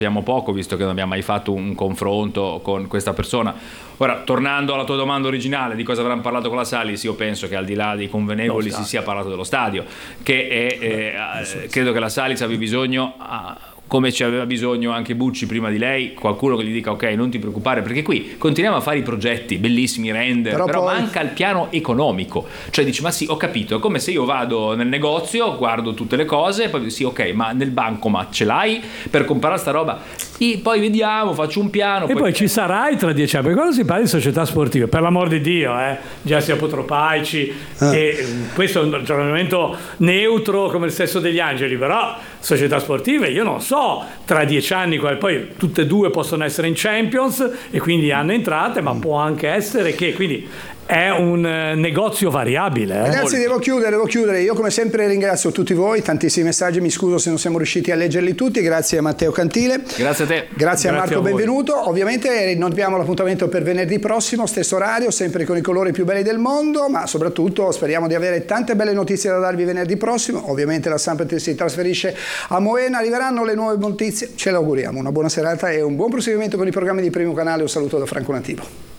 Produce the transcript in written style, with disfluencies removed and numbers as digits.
Sappiamo poco, visto che non abbiamo mai fatto un confronto con questa persona. Ora, tornando alla tua domanda originale di cosa avranno parlato con la Salis, io penso che al di là dei convenevoli si sia parlato dello stadio, che credo che la Salis abbia bisogno, come ci aveva bisogno anche Bucci prima di lei, qualcuno che gli dica ok, non ti preoccupare, perché qui continuiamo a fare i progetti bellissimi, render, però poi manca il piano economico. Cioè dici, ma sì, ho capito, è come se io vado nel negozio, guardo tutte le cose, poi sì, ok, ma nel bancomat ce l'hai per comprare sta roba? Poi vediamo, faccio un piano. E poi ci sarai tra 10 anni, perché quando si parla di società sportive, per l'amor di Dio, già sia Potropaici, e questo è un ragionamento neutro come il sesso degli angeli, però società sportive, io non so, tra 10 anni, poi tutte e due possono essere in Champions e quindi hanno entrate, ma può anche essere che, quindi è un negozio variabile. Ragazzi, devo chiudere. Io come sempre ringrazio tutti voi, tantissimi messaggi, mi scuso se non siamo riusciti a leggerli tutti. Grazie a Matteo Cantile. Grazie a te. Grazie a Marco, benvenuto. Ovviamente rinnoviamo l'appuntamento per venerdì prossimo, stesso orario, sempre con i colori più belli del mondo, ma soprattutto speriamo di avere tante belle notizie da darvi venerdì prossimo. Ovviamente la Samp si trasferisce a Moena, arriveranno le nuove notizie, ce l'auguriamo. Una buona serata e un buon proseguimento con i programmi di Primo Canale. Un saluto da Franco Nativo.